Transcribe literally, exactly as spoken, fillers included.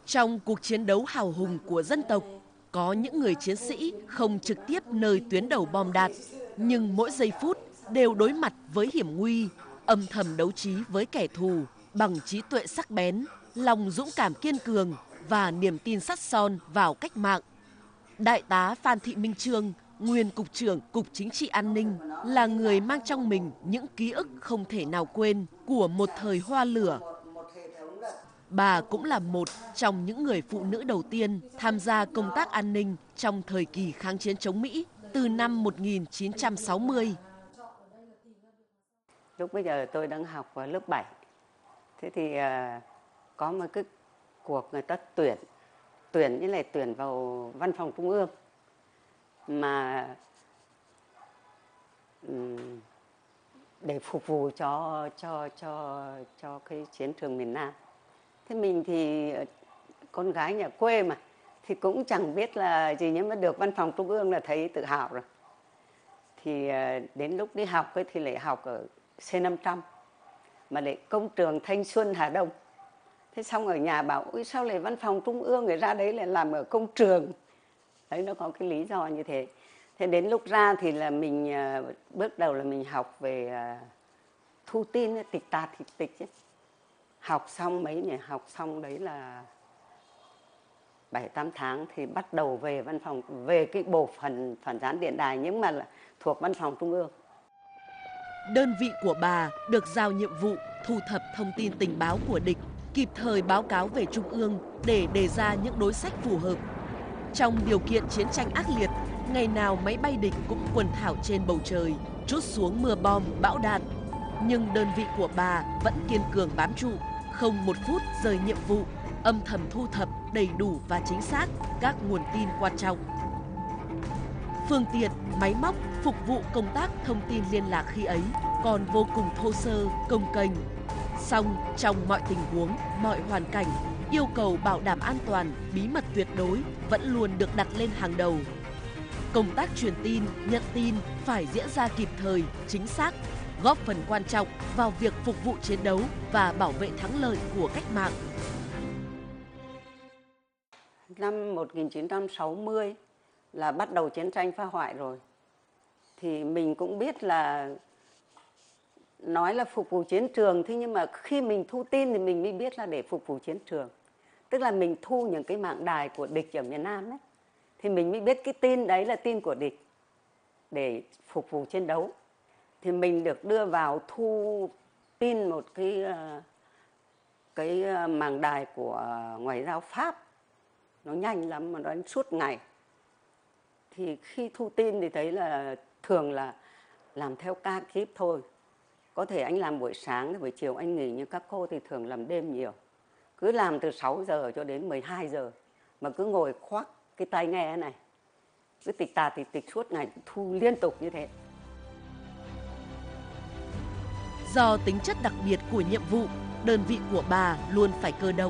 Trong cuộc chiến đấu hào hùng của dân tộc, có những người chiến sĩ không trực tiếp nơi tuyến đầu bom đạn, nhưng mỗi giây phút đều đối mặt với hiểm nguy, âm thầm đấu trí với kẻ thù bằng trí tuệ sắc bén, lòng dũng cảm kiên cường và niềm tin sắt son vào cách mạng. Đại tá Phan Thị Minh Chương, nguyên Cục trưởng Cục Chính trị An ninh, là người mang trong mình những ký ức không thể nào quên của một thời hoa lửa. Bà cũng là một trong những người phụ nữ đầu tiên tham gia công tác an ninh trong thời kỳ kháng chiến chống Mỹ từ năm một nghìn chín trăm sáu mươi. Lúc bây giờ tôi đang học ở lớp bảy. Thế thì uh, có một cái cuộc người ta tuyển, tuyển như này tuyển vào văn phòng trung ương. Mà um, để phục vụ cho cho cho cho cái chiến trường miền Nam. Thế mình thì con gái nhà quê mà thì cũng chẳng biết là gì, nhưng mà được văn phòng trung ương là thấy tự hào rồi. Thì đến lúc đi học ấy thì lại học ở C năm trăm mà lại công trường Thanh Xuân Hà Đông. Thế xong ở nhà bảo ôi sao lại văn phòng trung ương, người ra đấy lại làm ở công trường. Đấy, nó có cái lý do như thế. Thế đến lúc ra thì là mình bước đầu là mình học về thu tin, tịch tà tịch tịch ấy. Học xong mấy nhỉ, học xong đấy là bảy tám tháng thì bắt đầu về văn phòng, về cái bộ phận phản gián điện đài nhưng mà là thuộc văn phòng trung ương. Đơn vị của bà được giao nhiệm vụ thu thập thông tin tình báo của địch, kịp thời báo cáo về trung ương để đề ra những đối sách phù hợp. Trong điều kiện chiến tranh ác liệt, ngày nào máy bay địch cũng quần thảo trên bầu trời, trút xuống mưa bom, bão đạn. Nhưng đơn vị của bà vẫn kiên cường bám trụ, không một phút rời nhiệm vụ, âm thầm thu thập đầy đủ và chính xác các nguồn tin quan trọng. Phương tiện, máy móc phục vụ công tác thông tin liên lạc khi ấy còn vô cùng thô sơ, công kềnh. Song trong mọi tình huống, mọi hoàn cảnh, yêu cầu bảo đảm an toàn, bí mật tuyệt đối vẫn luôn được đặt lên hàng đầu. Công tác truyền tin, nhận tin phải diễn ra kịp thời, chính xác, góp phần quan trọng vào việc phục vụ chiến đấu và bảo vệ thắng lợi của cách mạng. Năm một nghìn chín trăm sáu mươi là bắt đầu chiến tranh phá hoại rồi. Thì mình cũng biết là nói là phục vụ chiến trường, thế nhưng mà khi mình thu tin thì mình mới biết là để phục vụ chiến trường. Tức là mình thu những cái mạng đài của địch ở miền Nam ấy, thì mình mới biết cái tin đấy là tin của địch để phục vụ chiến đấu. Thì mình được đưa vào thu tin một cái cái mạng đài của ngoại giao Pháp. Nó nhanh lắm mà nó đánh suốt ngày. Thì khi thu tin thì thấy là thường là làm theo ca kíp thôi. Có thể anh làm buổi sáng, buổi chiều anh nghỉ, nhưng các cô thì thường làm đêm nhiều. Cứ làm từ sáu giờ cho đến mười hai giờ. Mà cứ ngồi khoác cái tai nghe này. Cứ tịch tà tịch tịch suốt ngày, thu liên tục như thế. Do tính chất đặc biệt của nhiệm vụ, đơn vị của bà luôn phải cơ động,